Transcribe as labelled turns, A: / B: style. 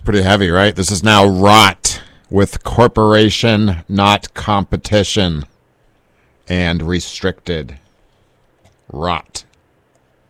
A: pretty heavy, right? This is now rot with corporation, not competition, and restricted. Rot.